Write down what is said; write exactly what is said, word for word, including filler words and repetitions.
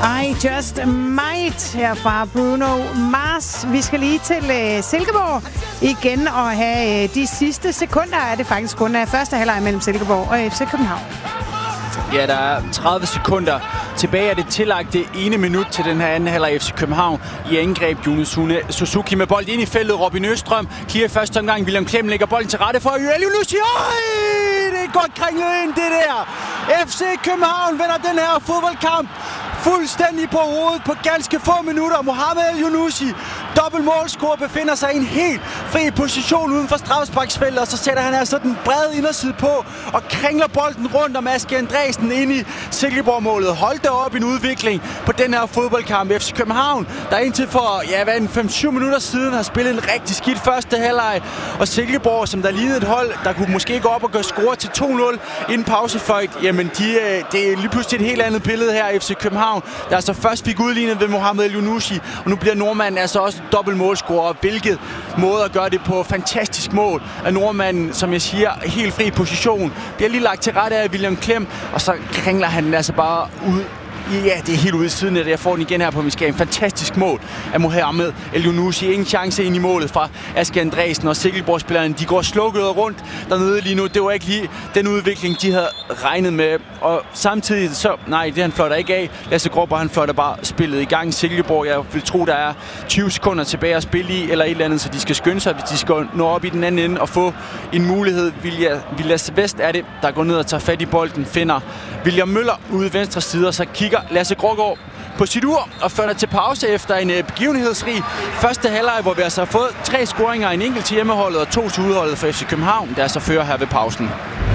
I Just Might her fra Bruno Mars. Vi skal lige til uh, Silkeborg igen og have uh, de sidste sekunder, er det faktisk kun af første halvleg mellem Silkeborg og F C København. Ja, der er tredive sekunder tilbage af det tillagte ene minut til den her anden halvleg F C København i angreb. Jonas Suzuki med bold ind i feltet. Robin Østrøm clear første omgang. William Klem lægger bolden til rette for Elyounoussi. Det er godt kringlet ind, det der. F C København vinder den her fodboldkamp fuldstændig på hovedet på ganske få minutter. Mohamed Elyounoussi, dobbeltmålscorer, befinder sig i en helt fri position uden for straffesparksfeltet, og så sætter han altså den brede inderside på og kringler bolden rundt om Aske Andresen ind i Silkeborg-målet. Hold da op en udvikling på den her fodboldkamp. F C København, der indtil for ja, hvad en fem syv minutter siden har spillet en rigtig skidt første halvleg, og Silkeborg, som der lignede et hold, der kunne måske gå op og gøre score til to nul inden pausefløjt, jamen de, det er lige pludselig et helt andet billede her. F C København, der altså først fik udlignet ved Mohamed Elyounoussi, og nu bliver nordmanden altså også dobbelt målscorer. Hvilket måde at gøre det på. Fantastisk mål af nordmanden, som jeg siger, helt fri position. Bliver lige lagt til rette af William Klem, og så kringler han altså bare ud. Ja, det er helt ude i siden af det. Jeg får den igen her på min skærm. Fantastisk mål af Mohamed Elyounoussi. Ingen chance ind i målet fra Aske Andresen, og Silkeborg-spillerne, de går slukket rundt dernede lige nu. Det var ikke lige den udvikling, de havde regnet med. Og samtidig så, nej, det han fløjter ikke af. Lasse Gråber, han fløjter bare spillet i gang. Silkeborg, jeg vil tro, der er tyve sekunder tilbage at spille i, eller et eller andet, så de skal skynde sig, hvis de skal nå op i den anden ende og få en mulighed. Vilas Vest er det, der går ned og tager fat i bolden, finder William Møller ude i venstre side, og så kigger Lasse Grågaard på sit ur og fører til pause efter en begivenhedsrig første halvleg, hvor vi altså har fået tre scoringer, en enkelt til hjemmeholdet og to til udholdet for F C København, der så fører her ved pausen.